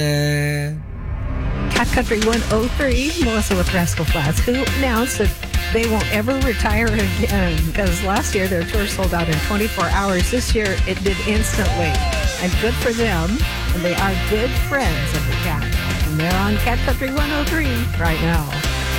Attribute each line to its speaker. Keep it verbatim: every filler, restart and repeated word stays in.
Speaker 1: Uh,
Speaker 2: Cat Country one oh three, Melissa with Rascal Flats, who announced that they won't ever retire again because last year their tour sold out in twenty-four hours. This year it did instantly. And good for them. And they are good friends of the Cat. And they're on Cat Country one oh three right now.